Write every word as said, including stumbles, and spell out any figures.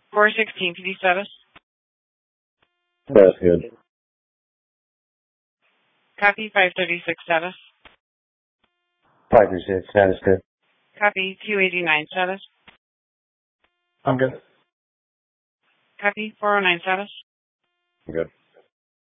four sixteen, P D status. That's good. Copy five thirty-six status. five thirty-six, status good. Copy two eighty-nine status. I'm good. Copy four oh nine status. I'm good.